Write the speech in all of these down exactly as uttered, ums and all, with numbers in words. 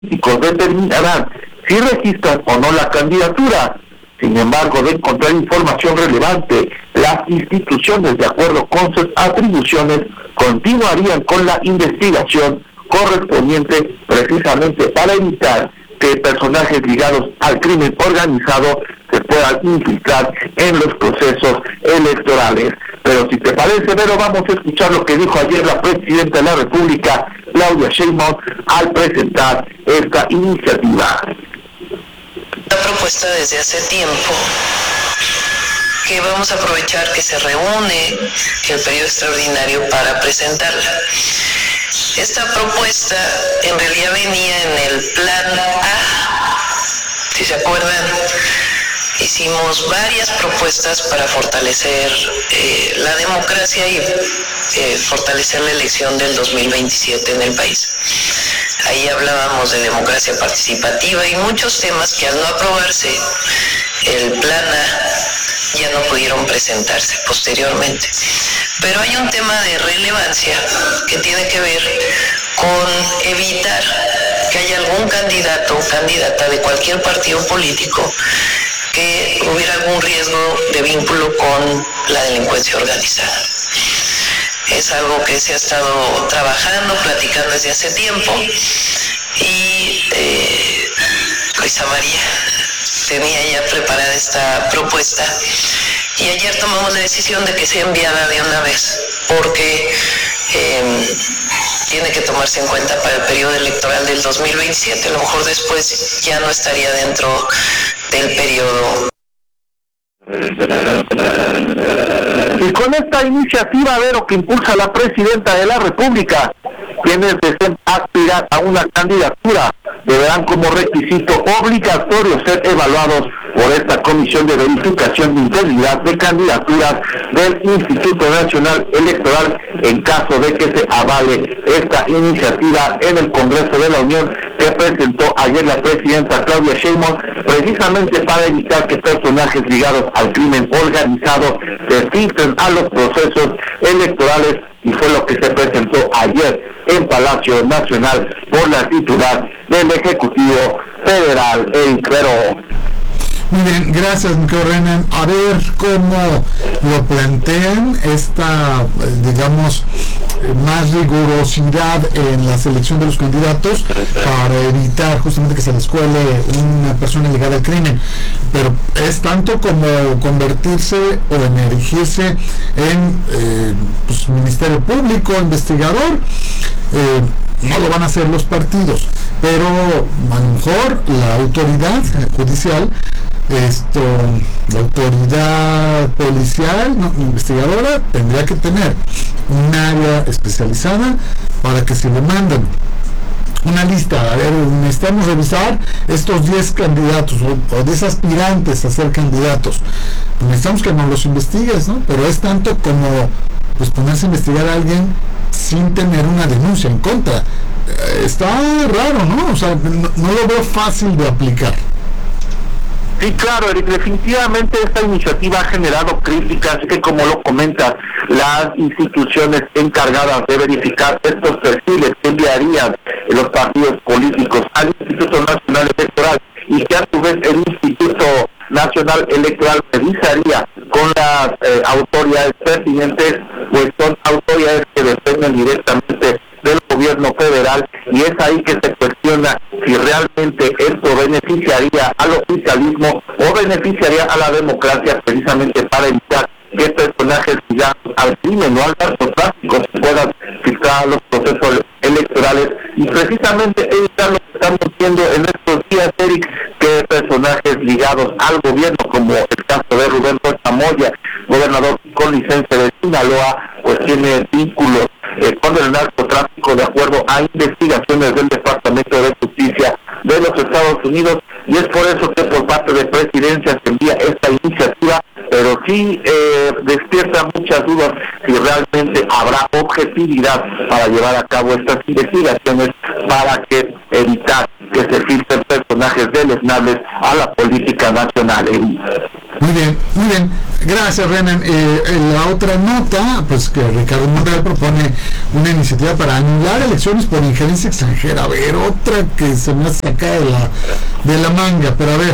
políticos determinarán si registran o no la candidatura. Sin embargo, de encontrar información relevante, las instituciones, de acuerdo con sus atribuciones, continuarían con la investigación correspondiente, precisamente para evitar que personajes ligados al crimen organizado se puedan infiltrar en los procesos electorales. Pero si te parece, Vero, vamos a escuchar lo que dijo ayer la presidenta de la República, Claudia Sheinbaum, al presentar esta iniciativa. Una propuesta desde hace tiempo que vamos a aprovechar que se reúne el periodo extraordinario para presentarla. Esta propuesta en realidad venía en el plan A, si se acuerdan. Hicimos varias propuestas para fortalecer eh, la democracia y eh, fortalecer la elección del dos mil veintisiete en el país. Ahí hablábamos de democracia participativa y muchos temas que al no aprobarse el plan A ya no pudieron presentarse posteriormente. Pero hay un tema de relevancia que tiene que ver con evitar que haya algún candidato o candidata de cualquier partido político que hubiera algún riesgo de vínculo con la delincuencia organizada. Es algo que se ha estado trabajando, platicando desde hace tiempo y eh, Luisa María tenía ya preparada esta propuesta y ayer tomamos la decisión de que sea enviada de una vez porque eh, tiene que tomarse en cuenta para el periodo electoral del dos mil veintisiete, a lo mejor después ya no estaría dentro del periodo. Y con esta iniciativa, Vero, que impulsa la presidenta de la República, quienes deseen aspirar a una candidatura deberán como requisito obligatorio ser evaluados por esta Comisión de Verificación de Integridad de Candidaturas del Instituto Nacional Electoral en caso de que se avale esta iniciativa en el Congreso de la Unión que presentó ayer la presidenta Claudia Sheinbaum, precisamente para evitar que personajes ligados al crimen organizado se filtren a los procesos electorales, y fue lo que se presentó ayer en Palacio Nacional por la titular del Ejecutivo Federal, Eric Rivero. Muy bien, gracias, Miquel Renan. A ver cómo lo plantean esta, digamos, más rigurosidad en la selección de los candidatos para evitar justamente que se les cuele una persona ligada al crimen. Pero es tanto como convertirse o en erigirse en eh, pues, Ministerio Público, investigador. Eh, no lo van a hacer los partidos, pero a lo mejor la autoridad judicial, esto, la autoridad policial, no, investigadora, tendría que tener un área especializada para que se le manden una lista. A ver, necesitamos revisar estos diez candidatos o, o diez aspirantes a ser candidatos. Pues necesitamos que nos los investigues, ¿no? Pero es tanto como pues ponerse a investigar a alguien sin tener una denuncia en contra. Eh, está raro, ¿no? O sea, no, no lo veo fácil de aplicar. Sí, claro, Eric, definitivamente esta iniciativa ha generado críticas que, como lo comenta, las instituciones encargadas de verificar estos perfiles que enviarían los partidos políticos al Instituto Nacional Electoral y que a su vez el Instituto Nacional Electoral revisaría con las eh, autoridades pertinentes, pues son autoridades que dependen directamente del gobierno federal, y es ahí que se cuestiona si realmente esto beneficiaría al oficialismo o beneficiaría a la democracia, precisamente para evitar que personajes ligados al crimen o al narcotráfico se puedan filtrar a los procesos electorales, y precisamente evitar lo que estamos viendo en estos días, Eric, que personajes ligados al gobierno, como el caso de Rubén Rocha Moya, gobernador con licencia de Sinaloa, pues tiene vínculos eh, con el narcotráfico de acuerdo a investigaciones del Departamento de Justicia de los Estados Unidos, y es por eso que por parte de Presidencia se envía esta iniciativa, pero sí eh, despierta muchas dudas si realmente habrá objetividad para llevar a cabo estas investigaciones para que evitar que se filtren personajes de deleznables a la política nacional. Muy bien, muy bien. Gracias, Renan. Eh, en la otra nota, pues que Ricardo Monreal propone una iniciativa para anular elecciones por injerencia extranjera. A ver, otra que se me saca de la, de la manga, pero a ver.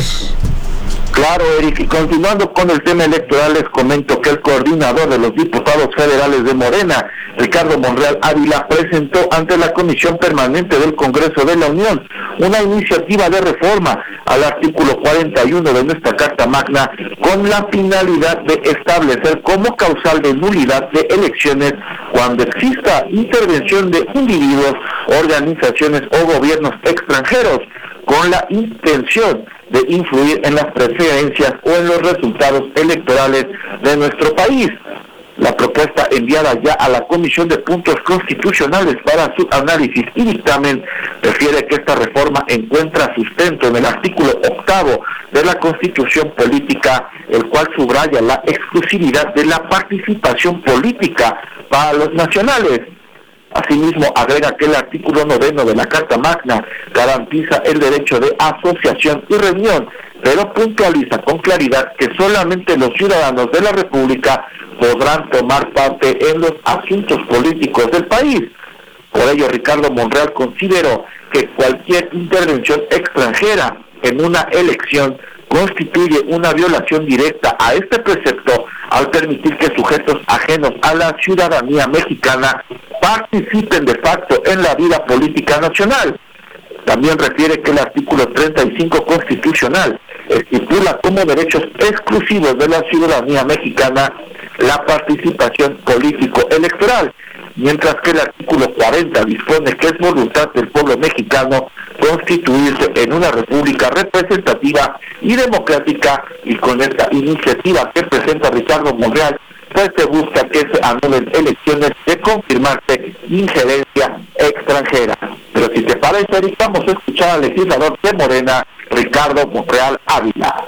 Claro, Eric, y continuando con el tema electoral, les comento que el coordinador de los diputados federales de Morena, Ricardo Monreal Ávila, presentó ante la Comisión Permanente del Congreso de la Unión una iniciativa de reforma al artículo cuarenta y uno de nuestra Carta Magna con la finalidad de establecer como causal de nulidad de elecciones cuando exista intervención de individuos, organizaciones o gobiernos extranjeros con la intención de influir en las preferencias o en los resultados electorales de nuestro país. La propuesta enviada ya a la Comisión de Puntos Constitucionales para su análisis y dictamen refiere que esta reforma encuentra sustento en el artículo octavo de la Constitución Política, el cual subraya la exclusividad de la participación política para los nacionales. Asimismo, agrega que el artículo noveno de la Carta Magna garantiza el derecho de asociación y reunión, pero puntualiza con claridad que solamente los ciudadanos de la República podrán tomar parte en los asuntos políticos del país. Por ello, Ricardo Monreal consideró que cualquier intervención extranjera en una elección constituye una violación directa a este precepto al permitir que sujetos ajenos a la ciudadanía mexicana participen de facto en la vida política nacional. También refiere que el artículo treinta y cinco constitucional estipula como derechos exclusivos de la ciudadanía mexicana la participación político-electoral, mientras que el artículo cuarenta dispone que es voluntad del pueblo mexicano constituirse en una república representativa y democrática, y con esta iniciativa que presenta Ricardo Monreal, pues se busca que se anulen elecciones de confirmarse injerencia extranjera. Pero si te parece, Eric, vamos a escuchar al legislador de Morena, Ricardo Monreal Ávila.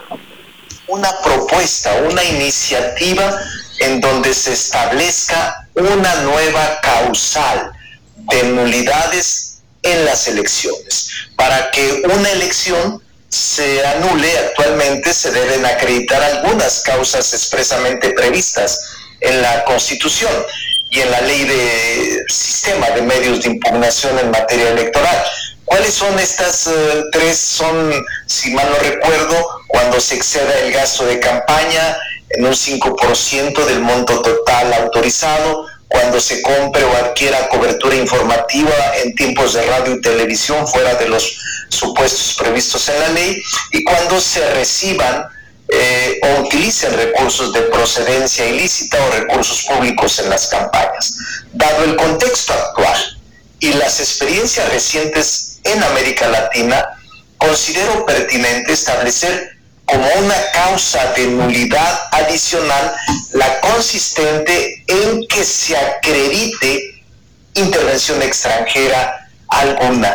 Una propuesta, una iniciativa en donde se establezca una nueva causal de nulidades en las elecciones. Para que una elección se anule, actualmente se deben acreditar algunas causas expresamente previstas en la Constitución y en la Ley de Sistema de Medios de Impugnación en materia electoral. ¿Cuáles son estas uh, tres? Son, si mal no recuerdo, cuando se exceda el gasto de campaña en un cinco por ciento del monto total autorizado, cuando se compre o adquiera cobertura informativa en tiempos de radio y televisión fuera de los supuestos previstos en la ley, y cuando se reciban eh, o utilicen recursos de procedencia ilícita o recursos públicos en las campañas. Dado el contexto actual y las experiencias recientes en América Latina, considero pertinente establecer como una causa de nulidad adicional la consistente en que se acredite intervención extranjera alguna.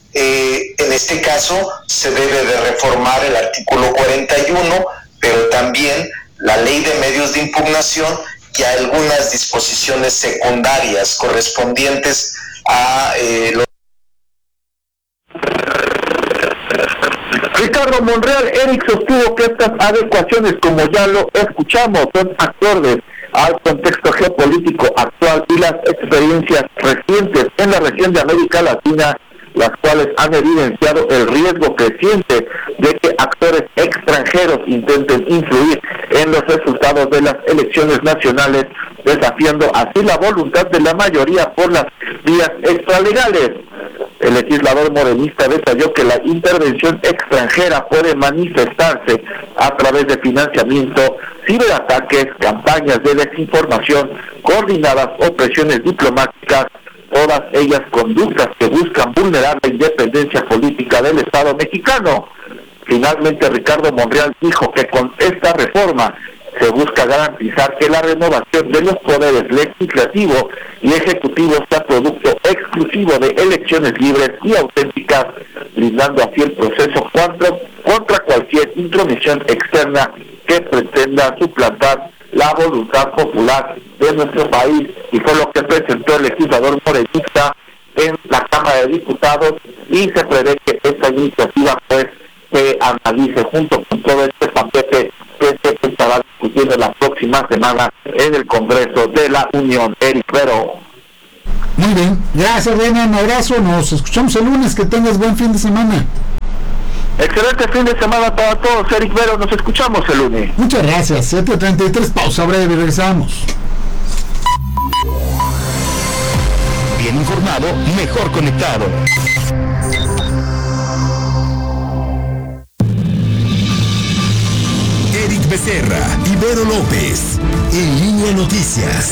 Eh, en este caso se debe de reformar el artículo cuarenta y uno, pero también la Ley de Medios de Impugnación y algunas disposiciones secundarias correspondientes a eh, los... Ricardo Monreal, Eric, sostuvo que estas adecuaciones, como ya lo escuchamos, son acordes al contexto geopolítico actual y las experiencias recientes en la región de América Latina, las cuales han evidenciado el riesgo creciente de que actores extranjeros intenten influir en los resultados de las elecciones nacionales, desafiando así la voluntad de la mayoría por las vías extralegales. El legislador morenista detalló que la intervención extranjera puede manifestarse a través de financiamiento, ciberataques, campañas de desinformación, coordinadas o presiones diplomáticas, todas ellas conductas que buscan vulnerar la independencia política del Estado mexicano. Finalmente, Ricardo Monreal dijo que con esta reforma se busca garantizar que la renovación de los poderes legislativo y ejecutivo sea producto exclusivo de elecciones libres y auténticas, blindando así el proceso contra, contra cualquier intromisión externa que pretenda suplantar la voluntad popular de nuestro país. Y fue lo que presentó el legislador morenista en la Cámara de Diputados, y se prevé que esta iniciativa pues se analice junto con todo este paquete que se estará discutiendo la próxima semana en el Congreso de la Unión. Eric Vero. Muy bien, gracias René, un abrazo, nos escuchamos el lunes, que tengas buen fin de semana. Excelente fin de semana para todos, Eric Vero, nos escuchamos el lunes. Muchas gracias, siete treinta y tres, pausa breve, regresamos. Bien informado, mejor conectado. Eric Becerra y Vero López, En Línea Noticias.